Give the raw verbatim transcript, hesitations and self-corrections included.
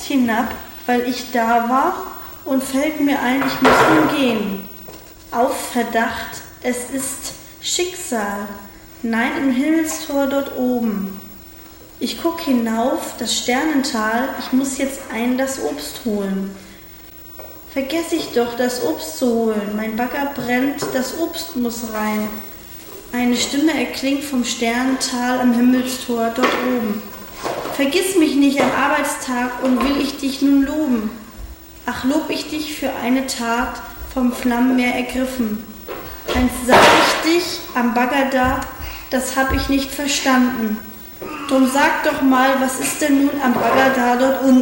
Obst hinab, weil ich da war, und fällt mir ein, ich muss nun gehen. Auf Verdacht, es ist Schicksal, nein, im Himmelstor dort oben. Ich guck hinauf, das Sternental, ich muss jetzt ein das Obst holen. Vergess ich doch, das Obst zu holen, mein Bagger brennt, das Obst muss rein. Eine Stimme erklingt vom Sternental am Himmelstor dort oben. Vergiss mich nicht am Arbeitstag und will ich dich nun loben. Ach, lob ich dich für eine Tat vom Flammenmeer ergriffen. Einst sah ich dich am Bagger da, das hab ich nicht verstanden. Drum sag doch mal, was ist denn nun am Bagger da dort unten?